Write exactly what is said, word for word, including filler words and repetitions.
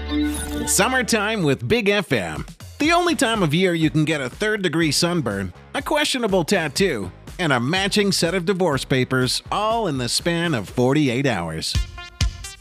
Summertime with Big F M. The only time of year you can get a third degree sunburn, a questionable tattoo, and a matching set of divorce papers all in the span of forty-eight hours.